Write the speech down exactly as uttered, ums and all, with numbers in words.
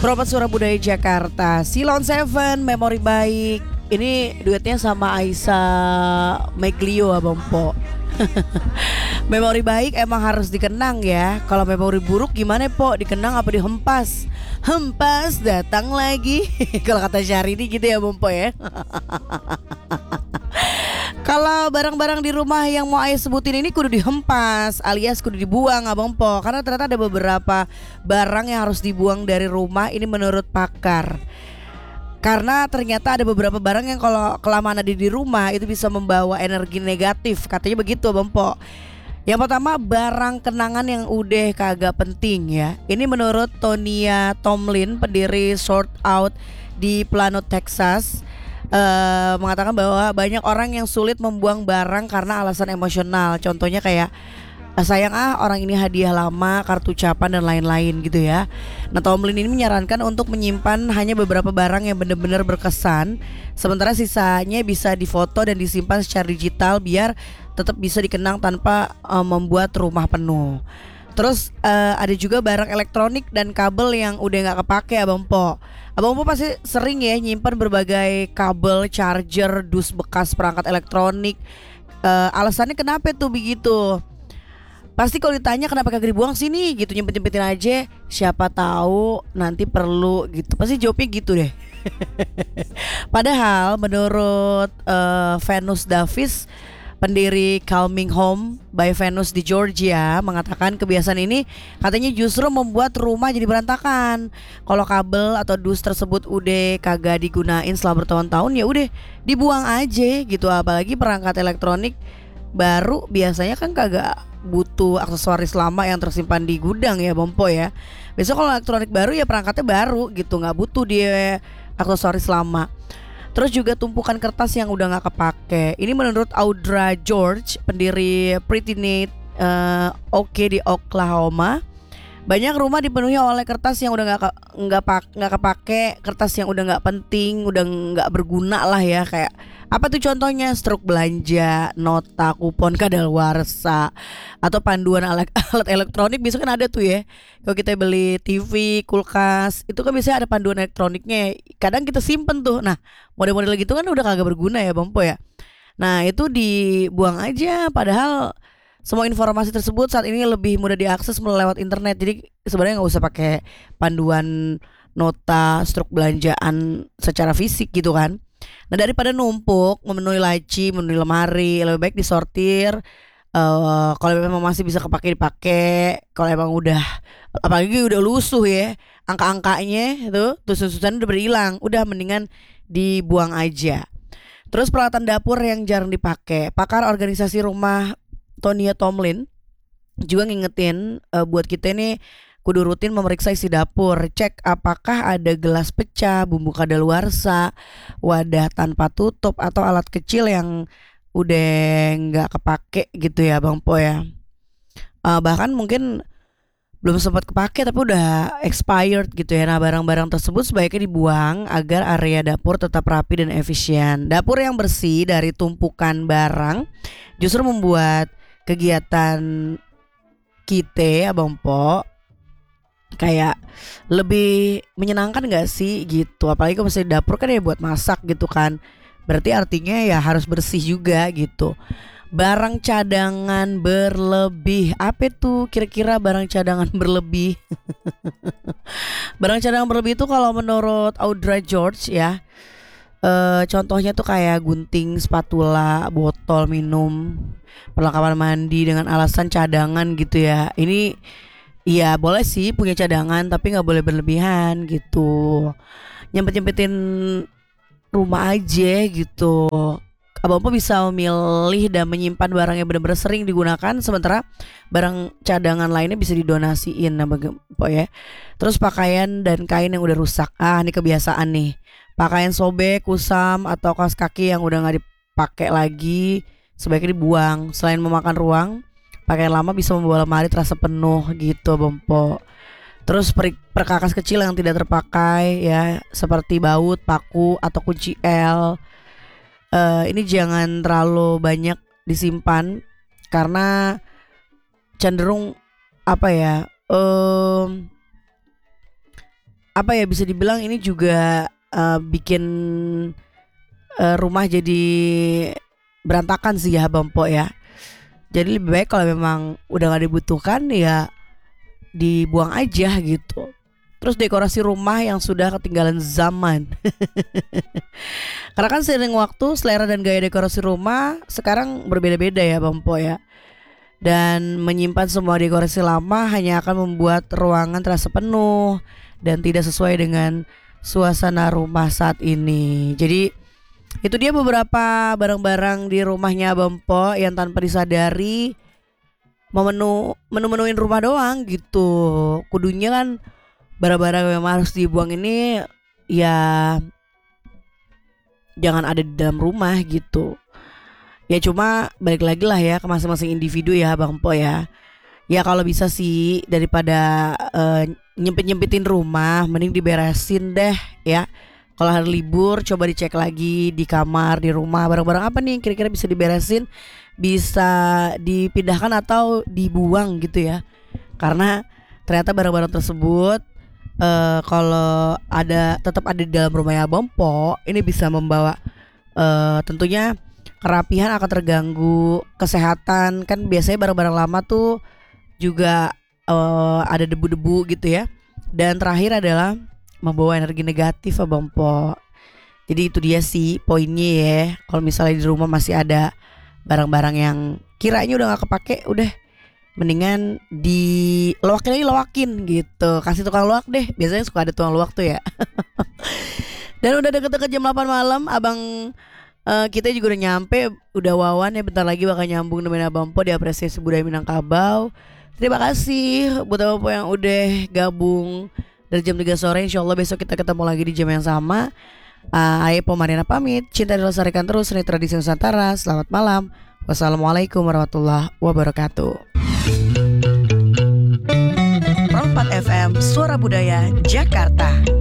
Probat Suara Budaya Jakarta, Silon Seven, Memori Baik. Ini duetnya sama Aisyah Meglio Abang Po. Memori baik emang harus dikenang ya. Kalau memori buruk gimana Po? Dikenang apa dihempas? Hempas datang lagi. Kalau kata Syahrini gitu ya Bang Po ya. Kalau barang-barang di rumah yang mau Ayah sebutin ini kudu dihempas alias kudu dibuang Abang Po. Karena ternyata ada beberapa barang yang harus dibuang dari rumah. Ini menurut pakar. Karena ternyata ada beberapa barang yang kalau kelamaan ada di rumah itu bisa membawa energi negatif. Katanya begitu Bang Po. Yang pertama barang kenangan yang udah kagak penting ya. Ini menurut Tonya Tomlin, pendiri Sort Out di Plano, Texas. Uh, mengatakan bahwa banyak orang yang sulit membuang barang karena alasan emosional. Contohnya kayak sayang ah orang ini hadiah lama, kartu ucapan dan lain-lain gitu ya. Nah Tomlin ini menyarankan untuk menyimpan hanya beberapa barang yang benar-benar berkesan. Sementara sisanya bisa difoto dan disimpan secara digital biar tetap bisa dikenang tanpa uh, membuat rumah penuh. Terus uh, ada juga barang elektronik dan kabel yang udah gak kepake Abang Po. Abang Po pasti sering ya nyimpan berbagai kabel, charger, dus bekas perangkat elektronik. uh, Alasannya kenapa tuh begitu? Pasti kalau ditanya kenapa kagak dibuang sini gitu, nyempet-nyempetin aja. Siapa tahu nanti perlu gitu. Pasti jawabnya gitu deh. Padahal menurut uh, Venus Davis, pendiri Calming Home by Venus di Georgia, mengatakan kebiasaan ini katanya justru membuat rumah jadi berantakan. Kalau kabel atau dus tersebut udah kagak digunain selama bertahun-tahun ya udah dibuang aja gitu. Apalagi perangkat elektronik baru biasanya kan kagak butuh aksesoris lama yang tersimpan di gudang ya Bang Po ya. Biasanya kalau elektronik baru ya perangkatnya baru gitu, nggak butuh dia aksesoris lama. Terus juga tumpukan kertas yang udah gak kepake. Ini menurut Audra George, pendiri Pretty Neat uh, Oke di Oklahoma. Banyak rumah dipenuhi oleh kertas yang udah gak, gak, gak kepake, kertas yang udah gak penting, udah gak berguna lah ya. Kayak apa tuh contohnya? Struk belanja, nota, kupon kadaluarsa, atau panduan alat, alat elektronik. Biasa kan ada tuh ya, kalau kita beli T V, kulkas, itu kan biasanya ada panduan elektroniknya. Kadang kita simpen tuh. Nah model-model gitu kan udah kagak berguna ya Bang Po ya. Nah itu dibuang aja. Padahal semua informasi tersebut saat ini lebih mudah diakses melalui internet. Jadi sebenarnya gak usah pakai panduan nota, struk belanjaan secara fisik gitu kan. Nah daripada numpuk memenuhi laci, memenuhi lemari, lebih baik disortir. uh, Kalau memang masih bisa kepake dipakai. Kalau emang udah, apalagi udah lusuh ya, angka-angkanya tuh, tuh sususan udah berhilang, udah mendingan dibuang aja. Terus peralatan dapur yang jarang dipakai. Pakar organisasi rumah Tonya Tomlin juga ngingetin uh, buat kita nih kudu rutin memeriksa isi dapur, cek apakah ada gelas pecah, bumbu kadaluarsa, wadah tanpa tutup, atau alat kecil yang udah nggak kepake gitu ya Bang Po ya. Uh, bahkan mungkin belum sempat kepake tapi udah expired gitu ya. Nah barang-barang tersebut sebaiknya dibuang agar area dapur tetap rapi dan efisien. Dapur yang bersih dari tumpukan barang justru membuat kegiatan kita Abang Po kayak lebih menyenangkan gak sih gitu. Apalagi kalau misalnya dapur kan ya buat masak gitu kan. Berarti artinya ya harus bersih juga gitu. Barang cadangan berlebih. Apa tuh kira-kira barang cadangan berlebih? Barang cadangan berlebih itu kalau menurut Audra George ya, e, contohnya tuh kayak gunting, spatula, botol minum, perlengkapan mandi dengan alasan cadangan gitu ya. Ini iya boleh sih punya cadangan tapi gak boleh berlebihan gitu. Nyempet-nyempetin rumah aja gitu. Abang Po bisa memilih dan menyimpan barang yang benar-benar sering digunakan, sementara barang cadangan lainnya bisa didonasiin Abang Po ya. Terus pakaian dan kain yang udah rusak. Ah ini kebiasaan nih. Pakaian sobek, kusam, atau kaos kaki yang udah gak dipakai lagi sebaiknya dibuang. Selain memakan ruang, pakaian lama bisa membawa lemari terasa penuh gitu Bang Po. Terus per- perkakas kecil yang tidak terpakai ya, seperti baut, paku, atau kunci L, uh, ini jangan terlalu banyak disimpan karena cenderung apa ya, um, apa ya, bisa dibilang ini juga uh, bikin uh, rumah jadi berantakan sih ya Bang Po ya. Jadi lebih baik kalau memang udah gak dibutuhkan ya dibuang aja gitu. Terus dekorasi rumah yang sudah ketinggalan zaman. Karena kan seiring waktu selera dan gaya dekorasi rumah sekarang berbeda-beda ya Bang Po ya. Dan menyimpan semua dekorasi lama hanya akan membuat ruangan terasa penuh dan tidak sesuai dengan suasana rumah saat ini. Jadi itu dia beberapa barang-barang di rumahnya Bang Po yang tanpa disadari memenu menu-menuin rumah doang gitu. Kudunya kan barang-barang yang harus dibuang ini ya jangan ada di dalam rumah gitu. Ya cuma balik lagi lah ya ke masing-masing individu ya Bang Po ya. Ya kalau bisa sih daripada uh, nyempit-nyempitin rumah mending diberesin deh ya. Kalau hari libur coba dicek lagi di kamar, di rumah, barang-barang apa nih kira-kira bisa diberesin, bisa dipindahkan atau dibuang gitu ya. Karena ternyata barang-barang tersebut uh, kalau ada tetap ada di dalam rumahnya Bang Po, ini bisa membawa uh, tentunya kerapihan akan terganggu, kesehatan kan biasanya barang-barang lama tuh juga uh, ada debu-debu gitu ya. Dan terakhir adalah membawa energi negatif Bang Po. Jadi itu dia sih poinnya ya. Kalau misalnya di rumah masih ada barang-barang yang kiranya udah gak kepake, udah mendingan di loakin lagi loakin gitu. Kasih tukang loak deh. Biasanya suka ada tukang loak tuh ya. Dan udah deket-deket jam delapan malam, Abang Uh, kita juga udah nyampe, udah Wawan ya bentar lagi bakal nyambung dengan Abang Po di Apresiasi Budaya Minangkabau. Terima kasih buat Abang Po yang udah gabung dari jam tiga sore. Insya Allah besok kita ketemu lagi di jam yang sama. uh, Ayo Po Mariana pamit. Cinta dilestarikan terus, seni tradisi Nusantara. Selamat malam. Wassalamualaikum warahmatullahi wabarakatuh. Pro empat F M Suara Budaya Jakarta.